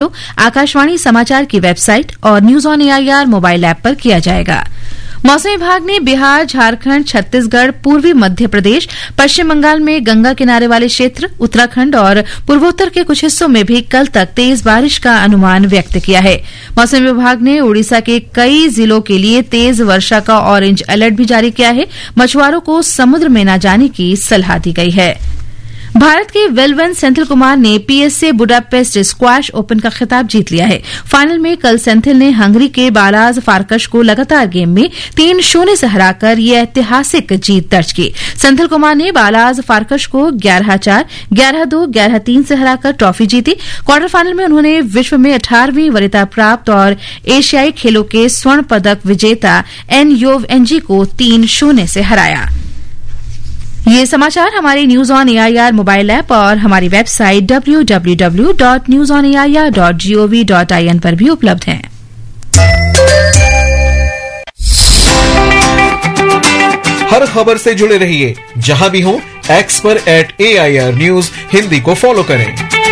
को आकाशवाणी समाचार की वेबसाइट और news on AIR mobile app पर किया जाएगा। मौसम विभाग ने बिहार, झारखंड, छत्तीसगढ़, पूर्वी मध्य प्रदेश, पश्चिम बंगाल में गंगा किनारे वाले क्षेत्र, उत्तराखंड और पूर्वोत्तर के कुछ हिस्सों में भी कल तक तेज बारिश का अनुमान व्यक्त किया है। मौसम विभाग ने ओडिशा के कई जिलों के लिए तेज वर्षा का ऑरेंज अलर्ट भी जारी किया है। मछुआरों को समुद्र में न जाने की सलाह दी गई है। भारत के वेलवन सेंथिल कुमार ने पीएसए बुडापेस्ट स्क्वैश ओपन का खिताब जीत लिया है। फाइनल में कल सेंथिल ने हंगरी के बालाज फारकश को लगातार गेम में 3-0 से हराकर यह ऐतिहासिक जीत दर्ज की। सेंथिल कुमार ने बालाज फारकश को 11-4, 11-2, 11-3 से हराकर ट्रॉफी जीती। क्वार्टर फाइनल में उन्होंने विश्व में 18वीं वरीयता प्राप्त और एशियाई खेलों के स्वर्ण पदक विजेता एनयोव एनजी को 3-0 से हराया। ये समाचार हमारे news on AIR mobile app और हमारी वेबसाइट www.newsonair.gov.in पर भी उपलब्ध हैं। हर खबर से जुड़े रहिए जहां भी हो, एक्स पर @AIR News हिंदी को फॉलो करें।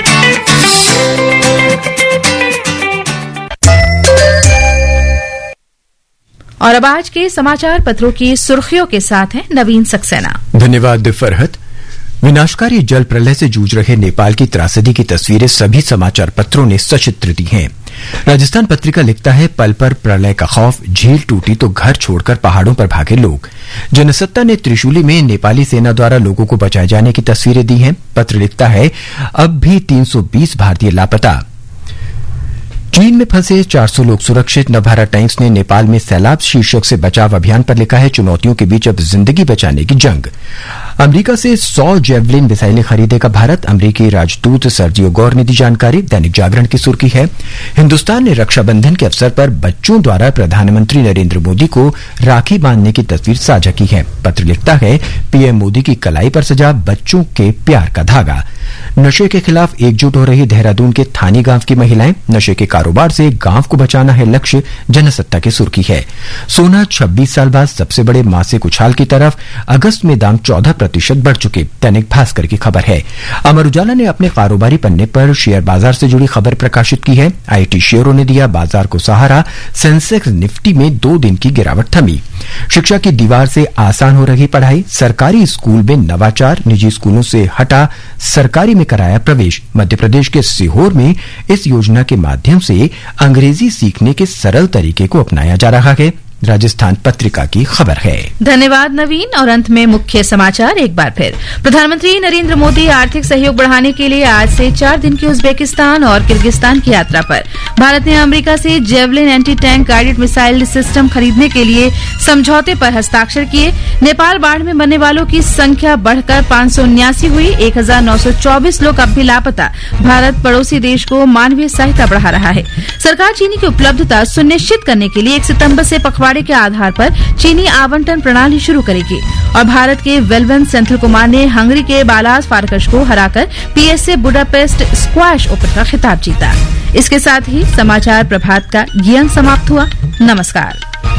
और अब आज के समाचार पत्रों की सुर्खियों के साथ हैं नवीन सक्सेना। धन्यवाद फरहत। विनाशकारी जल प्रलय से जूझ रहे नेपाल की त्रासदी की तस्वीरें सभी समाचार पत्रों ने सचित्र दी हैं। राजस्थान पत्रिका लिखता है, पल पर प्रलय का खौफ, झील टूटी तो घर छोड़कर पहाड़ों पर भागे लोग। जनसत्ता ने त्रिशूली में नेपाली सेना द्वारा लोगों को बचाए जाने की तस्वीरें दी हैं। पत्र लिखता है, अब भी 320 भारतीय लापता। चीन में फंसे 400 लोग सुरक्षित। नवभारत टाइम्स ने नेपाल में सैलाब शीर्षक से बचाव अभियान पर लिखा है, चुनौतियों के बीच अब जिंदगी बचाने की जंग। अमेरिका से 100 जेवलिन मिसाइलें खरीदेगा भारत, अमेरिकी राजदूत सर्जियो गौर ने दी जानकारी। दैनिक जागरण की सुर्खी है, हिंदुस्तान ने रक्षाबंधन के अवसर पर बच्चों द्वारा प्रधानमंत्री नरेंद्र मोदी को राखी बांधने की तस्वीर साझा की है। पत्र लिखता है, पीएम मोदी की कलाई पर सजा बच्चों के प्यार का धागा। नशे के खिलाफ एकजुट हो रही देहरादून के थानी गांव की महिलाएं, नशे के कारोबार से गांव को बचाना है लक्ष्य, जनसत्ता की सुर्खी है। सोना 26 साल बाद सबसे बड़े मासिक उछाल की तरफ, अगस्त में दाम 14% बढ़ चुके। दैनिक भास्कर की खबर है। अमर उजाला ने अपने कारोबारी पन्ने पर शेयर बाजार से जुड़ी खबर प्रकाशित की है। आईटी शेयरों ने दिया बाजार को सहारा, सेंसेक्स निफ्टी में 2 दिन की गिरावट थमी। शिक्षा की दीवार से आसान हो रही पढ़ाई, सरकारी स्कूल में नवाचार, निजी स्कूलों से हटा सरकारी में कराया प्रवेश। मध्य प्रदेश के सीहोर में इस योजना के माध्यम से अंग्रेजी सीखने के सरल तरीके को अपनाया जा रहा है। राजस्थान पत्रिका की खबर है। धन्यवाद नवीन। और अंत में मुख्य समाचार एक बार फिर। प्रधानमंत्री नरेंद्र मोदी आर्थिक सहयोग बढ़ाने के लिए आज से 4 दिन की उज्बेकिस्तान और किर्गिस्तान की यात्रा पर। भारत ने अमेरिका से javelin anti tank guided missile system खरीदने के लिए समझौते पर हस्ताक्षर किए। नेपाल बाढ़ में मरने वालों की संख्या बढ़कर 579 हुई। 1924 लोग अब भी लापता। भारत पड़ोसी देश को मानवीय सहायता बढ़ा रहा है। सरकार चीनी की उपलब्धता सुनिश्चित करने के लिए 1 सितंबर से पखवाड़े के आधार पर चीनी आवंटन प्रणाली शुरू करेगी। और भारत के वेलवन सेंथिल कुमार ने हंगरी के बालाज फारकश को हराकर पीएसए बुडापेस्ट स्क्वैश ओपन का खिताब जीता। इसके साथ ही समाचार प्रभात का ये अंक समाप्त हुआ। नमस्कार।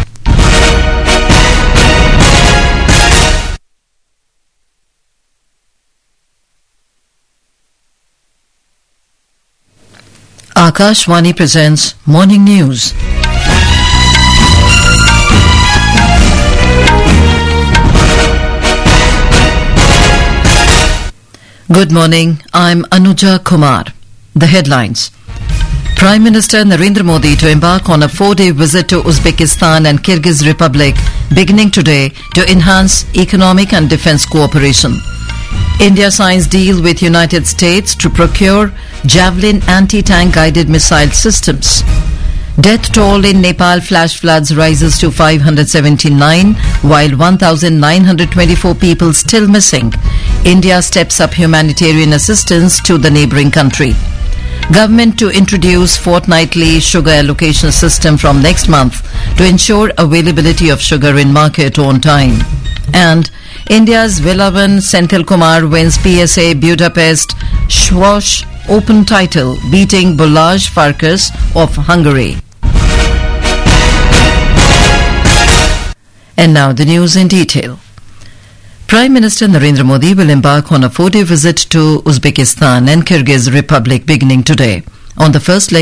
Akashvani presents Morning News. Good morning, I'm Anuja Kumar. The headlines. Prime Minister Narendra Modi to embark on a 4-day visit to Uzbekistan and Kyrgyz Republic beginning today to enhance economic and defense cooperation. India signs deal with United States to procure Javelin anti-tank guided missile systems. Death toll in Nepal flash floods rises to 579, while 1,924 people still missing. India steps up humanitarian assistance to the neighbouring country. Government to introduce fortnightly sugar allocation system from next month to ensure availability of sugar in market on time. And India's Vellavan Senthil Kumar wins PSA Budapest Squash Open title, beating Balázs Farkas of Hungary. And now the news in detail. Prime Minister Narendra Modi will embark on a 4-day visit to Uzbekistan and Kyrgyz Republic beginning today. On the first leg